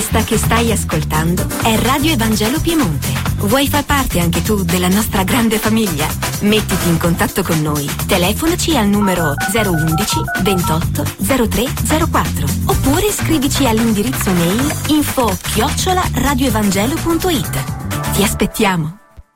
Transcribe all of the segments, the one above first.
Questa che stai ascoltando è Radio Evangelo Piemonte. Vuoi far parte anche tu della nostra grande famiglia? Mettiti in contatto con noi. Telefonaci al numero 011 28 03 04 oppure scrivici all'indirizzo mail info@radioevangelo.it. Ti aspettiamo.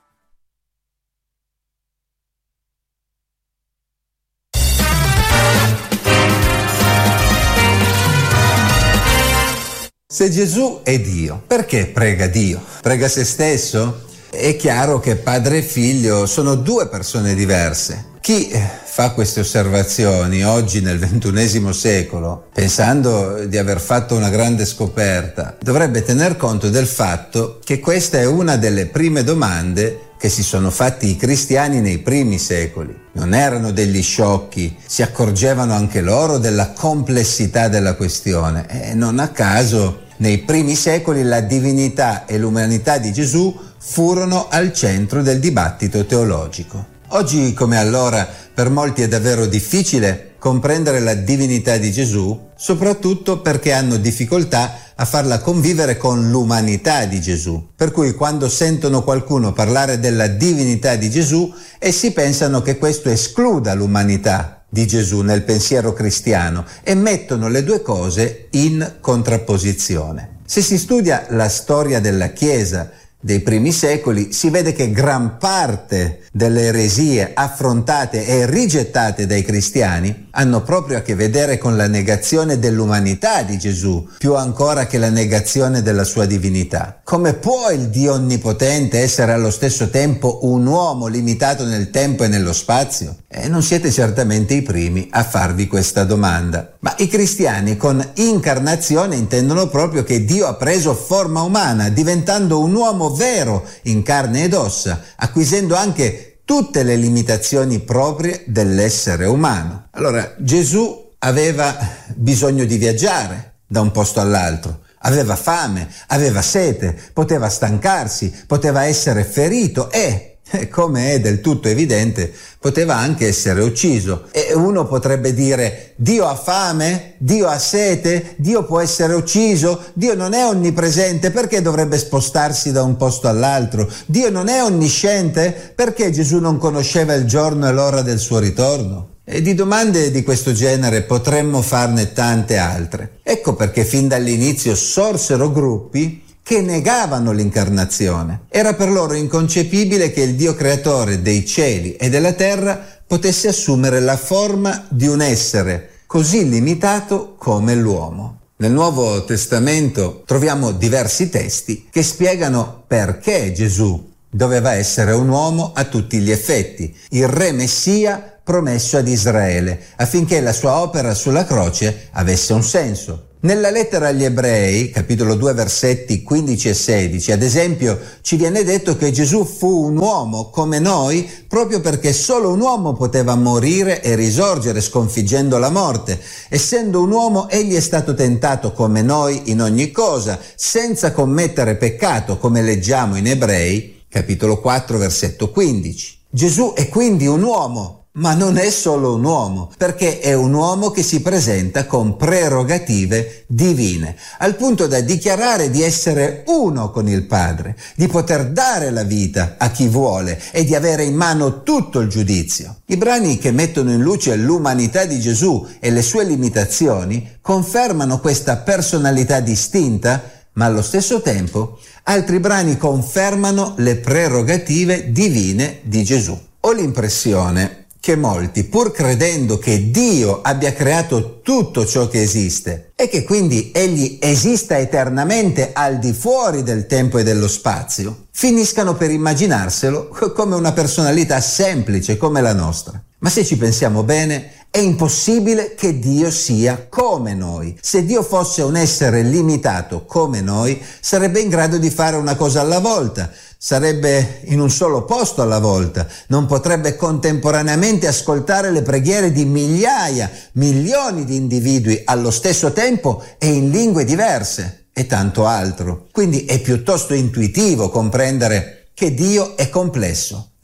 Se Gesù è Dio, perché prega Dio? Prega se stesso? È chiaro che padre e figlio sono due persone diverse. Chi fa queste osservazioni oggi nel XXI secolo, pensando di aver fatto una grande scoperta, dovrebbe tener conto del fatto che questa è una delle prime domande che si sono fatti i cristiani nei primi secoli. Non erano degli sciocchi, si accorgevano anche loro della complessità della questione e non a caso nei primi secoli la divinità e l'umanità di Gesù furono al centro del dibattito teologico. Oggi come allora per molti è davvero difficile comprendere la divinità di Gesù, soprattutto perché hanno difficoltà a farla convivere con l'umanità di Gesù. Per cui quando sentono qualcuno parlare della divinità di Gesù, essi pensano che questo escluda l'umanità di Gesù nel pensiero cristiano e mettono le due cose in contrapposizione. Se si studia la storia della Chiesa dei primi secoli, si vede che gran parte delle eresie affrontate e rigettate dai cristiani hanno proprio a che vedere con la negazione dell'umanità di Gesù, più ancora che la negazione della sua divinità. Come può il Dio onnipotente essere allo stesso tempo un uomo limitato nel tempo e nello spazio? E non siete certamente i primi a farvi questa domanda. Ma i cristiani con incarnazione intendono proprio che Dio ha preso forma umana, diventando un uomo vero in carne ed ossa, acquisendo anche tutte le limitazioni proprie dell'essere umano. Allora, Gesù aveva bisogno di viaggiare da un posto all'altro, aveva fame, aveva sete, poteva stancarsi, poteva essere ferito e, come è del tutto evidente, poteva anche essere ucciso. E uno potrebbe dire: Dio ha fame? Dio ha sete? Dio può essere ucciso? Dio non è onnipresente? Perché dovrebbe spostarsi da un posto all'altro? Dio non è onnisciente? Perché Gesù non conosceva il giorno e l'ora del suo ritorno? E di domande di questo genere potremmo farne tante altre. Ecco perché fin dall'inizio sorsero gruppi che negavano l'incarnazione. Era per loro inconcepibile che il Dio creatore dei cieli e della terra potesse assumere la forma di un essere così limitato come l'uomo. Nel Nuovo Testamento troviamo diversi testi che spiegano perché Gesù doveva essere un uomo a tutti gli effetti, il re Messia promesso ad Israele, affinché la sua opera sulla croce avesse un senso. Nella lettera agli Ebrei, capitolo 2, versetti 15 e 16, ad esempio, ci viene detto che Gesù fu un uomo come noi proprio perché solo un uomo poteva morire e risorgere sconfiggendo la morte. Essendo un uomo, egli è stato tentato come noi in ogni cosa, senza commettere peccato, come leggiamo in Ebrei, capitolo 4, versetto 15. Gesù è quindi un uomo. Ma non è solo un uomo, perché è un uomo che si presenta con prerogative divine, al punto da dichiarare di essere uno con il Padre, di poter dare la vita a chi vuole e di avere in mano tutto il giudizio. I brani che mettono in luce l'umanità di Gesù e le sue limitazioni confermano questa personalità distinta, ma allo stesso tempo altri brani confermano le prerogative divine di Gesù. Ho l'impressione che molti, pur credendo che Dio abbia creato tutto ciò che esiste e che quindi egli esista eternamente al di fuori del tempo e dello spazio, finiscano per immaginarselo come una personalità semplice come la nostra. Ma se ci pensiamo bene, è impossibile che Dio sia come noi. Se Dio fosse un essere limitato come noi, sarebbe in grado di fare una cosa alla volta, sarebbe in un solo posto alla volta, non potrebbe contemporaneamente ascoltare le preghiere di migliaia, milioni di individui allo stesso tempo e in lingue diverse e tanto altro. Quindi è piuttosto intuitivo comprendere che Dio è complesso.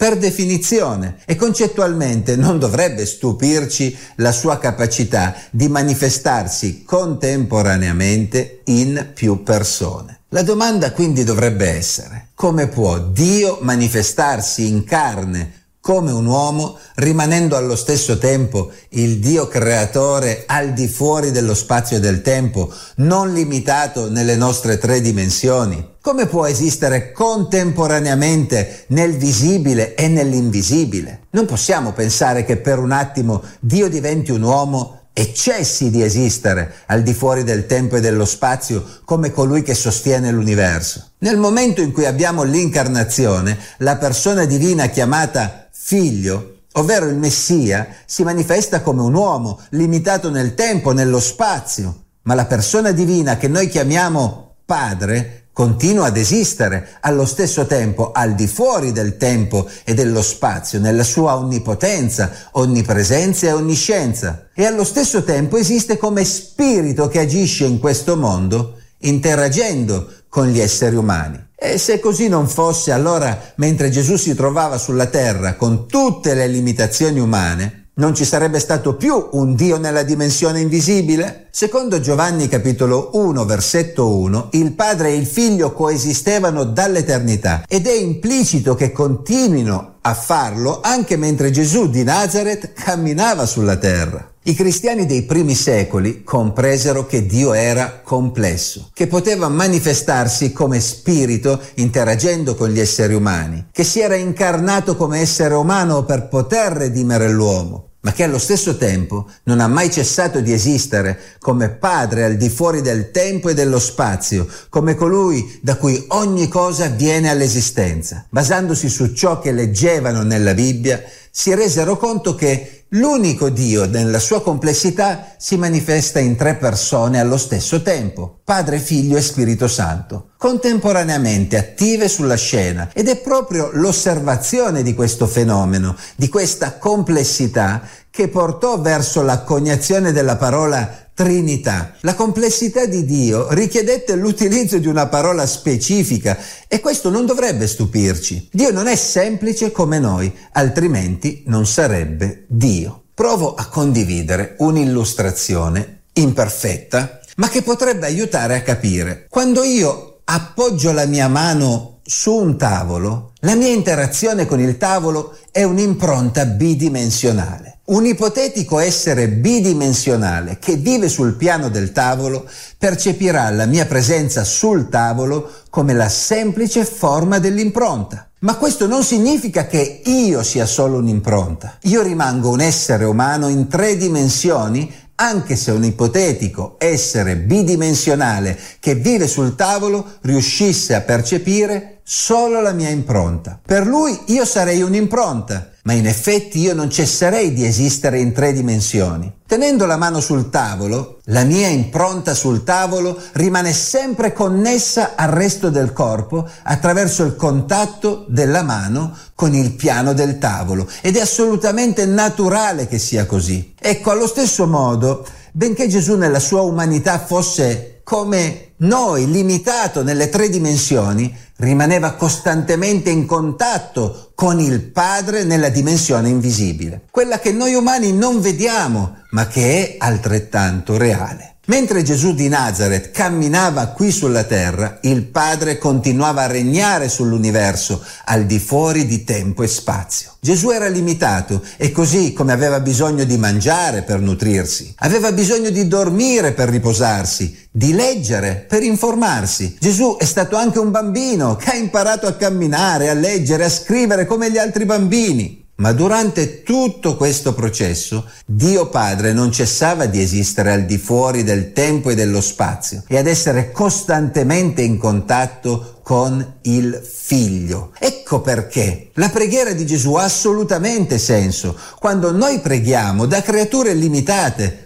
per definizione, e concettualmente non dovrebbe stupirci la sua capacità di manifestarsi contemporaneamente in più persone. La domanda quindi dovrebbe essere: come può Dio manifestarsi in carne come un uomo, rimanendo allo stesso tempo il Dio creatore al di fuori dello spazio e del tempo, non limitato nelle nostre 3 dimensioni? Come può esistere contemporaneamente nel visibile e nell'invisibile? Non possiamo pensare che per un attimo Dio diventi un uomo e cessi di esistere al di fuori del tempo e dello spazio come colui che sostiene l'universo. Nel momento in cui abbiamo l'incarnazione, la persona divina chiamata Figlio, ovvero il Messia, si manifesta come un uomo, limitato nel tempo, nello spazio, ma la persona divina che noi chiamiamo Padre continua ad esistere allo stesso tempo al di fuori del tempo e dello spazio, nella sua onnipotenza, onnipresenza e onniscienza, e allo stesso tempo esiste come spirito che agisce in questo mondo interagendo con gli esseri umani. E se così non fosse, allora mentre Gesù si trovava sulla terra con tutte le limitazioni umane, non ci sarebbe stato più un Dio nella dimensione invisibile? Secondo Giovanni capitolo 1 versetto 1, il Padre e il Figlio coesistevano dall'eternità ed è implicito che continuino a farlo anche mentre Gesù di Nazaret camminava sulla terra. I cristiani dei primi secoli compresero che Dio era complesso, che poteva manifestarsi come spirito interagendo con gli esseri umani, che si era incarnato come essere umano per poter redimere l'uomo, ma che allo stesso tempo non ha mai cessato di esistere come Padre al di fuori del tempo e dello spazio, come colui da cui ogni cosa viene all'esistenza. Basandosi su ciò che leggevano nella Bibbia, si resero conto che l'unico Dio nella sua complessità si manifesta in 3 persone allo stesso tempo, Padre, Figlio e Spirito Santo, contemporaneamente attive sulla scena, ed è proprio l'osservazione di questo fenomeno, di questa complessità, che portò verso la coniazione della parola Trinità. La complessità di Dio richiedette l'utilizzo di una parola specifica e questo non dovrebbe stupirci. Dio non è semplice come noi, altrimenti non sarebbe Dio. Provo a condividere un'illustrazione imperfetta, ma che potrebbe aiutare a capire. Quando io appoggio la mia mano su un tavolo, la mia interazione con il tavolo è un'impronta bidimensionale. Un ipotetico essere bidimensionale che vive sul piano del tavolo percepirà la mia presenza sul tavolo come la semplice forma dell'impronta. Ma questo non significa che io sia solo un'impronta. Io rimango un essere umano in 3 dimensioni, anche se un ipotetico essere bidimensionale che vive sul tavolo riuscisse a percepire solo la mia impronta. Per lui io sarei un'impronta, ma in effetti io non cesserei di esistere in 3 dimensioni. Tenendo la mano sul tavolo, la mia impronta sul tavolo rimane sempre connessa al resto del corpo attraverso il contatto della mano con il piano del tavolo, ed è assolutamente naturale che sia così. Ecco, allo stesso modo, benché Gesù nella sua umanità fosse come noi, limitato nelle 3 dimensioni, rimaneva costantemente in contatto con il Padre nella dimensione invisibile, quella che noi umani non vediamo, ma che è altrettanto reale. Mentre Gesù di Nazaret camminava qui sulla terra, il Padre continuava a regnare sull'universo, al di fuori di tempo e spazio. Gesù era limitato e così come aveva bisogno di mangiare per nutrirsi, aveva bisogno di dormire per riposarsi, di leggere per informarsi. Gesù è stato anche un bambino che ha imparato a camminare, a leggere, a scrivere come gli altri bambini. Ma durante tutto questo processo, Dio Padre non cessava di esistere al di fuori del tempo e dello spazio e ad essere costantemente in contatto con il Figlio. Ecco perché la preghiera di Gesù ha assolutamente senso. Quando noi preghiamo da creature limitate,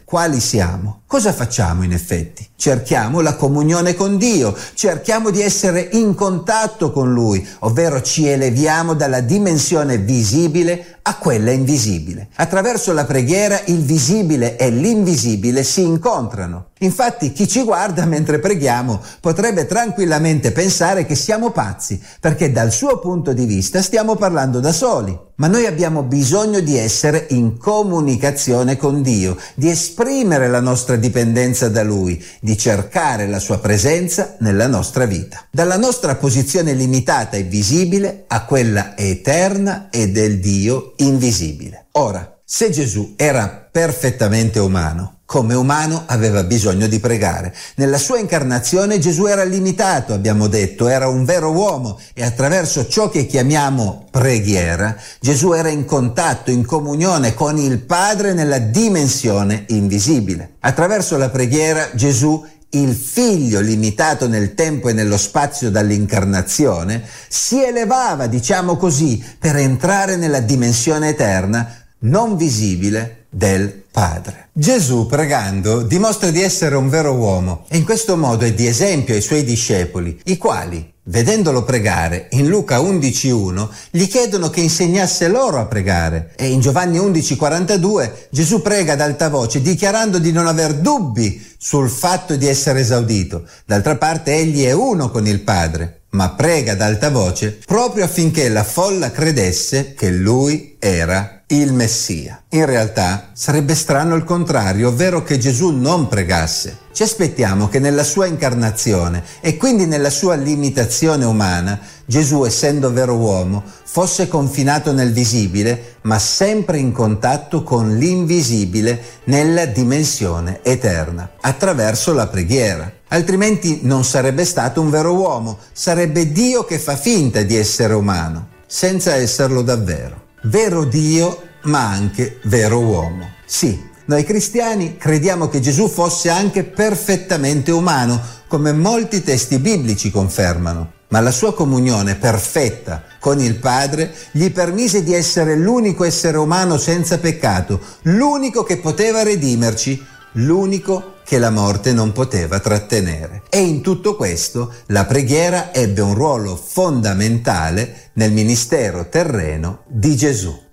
quali siamo. Cosa facciamo in effetti? Cerchiamo la comunione con Dio, cerchiamo di essere in contatto con Lui, ovvero ci eleviamo dalla dimensione visibile a quella invisibile. Attraverso la preghiera il visibile e l'invisibile si incontrano. Infatti chi ci guarda mentre preghiamo potrebbe tranquillamente pensare che siamo pazzi, perché dal suo punto di vista stiamo parlando da soli. Ma noi abbiamo bisogno di essere in comunicazione con Dio, di esprimere la nostra dipendenza da Lui, di cercare la sua presenza nella nostra vita. Dalla nostra posizione limitata e visibile a quella eterna e del Dio invisibile. Ora, se Gesù era perfettamente umano, come umano aveva bisogno di pregare. Nella sua incarnazione Gesù era limitato, abbiamo detto, era un vero uomo e attraverso ciò che chiamiamo preghiera, Gesù era in contatto, in comunione con il Padre nella dimensione invisibile. Attraverso la preghiera Gesù, il figlio limitato nel tempo e nello spazio dall'incarnazione, si elevava, diciamo così, per entrare nella dimensione eterna, non visibile, del Padre. Gesù, pregando, dimostra di essere un vero uomo e in questo modo è di esempio ai suoi discepoli, i quali, vedendolo pregare, in Luca 11,1 gli chiedono che insegnasse loro a pregare e in Giovanni 11,42 Gesù prega ad alta voce dichiarando di non aver dubbi sul fatto di essere esaudito. D'altra parte egli è uno con il Padre, ma prega ad alta voce proprio affinché la folla credesse che lui era il Messia. In realtà sarebbe strano il contrario, ovvero che Gesù non pregasse. Ci aspettiamo che nella sua incarnazione e quindi nella sua limitazione umana, Gesù, essendo vero uomo, fosse confinato nel visibile, ma sempre in contatto con l'invisibile nella dimensione eterna, attraverso la preghiera. Altrimenti non sarebbe stato un vero uomo, sarebbe Dio che fa finta di essere umano, senza esserlo davvero. Vero Dio, ma anche vero uomo. Sì, noi cristiani crediamo che Gesù fosse anche perfettamente umano, come molti testi biblici confermano, ma la sua comunione perfetta con il Padre gli permise di essere l'unico essere umano senza peccato, l'unico che poteva redimerci, l'unico che la morte non poteva trattenere. E in tutto questo la preghiera ebbe un ruolo fondamentale nel ministero terreno di Gesù.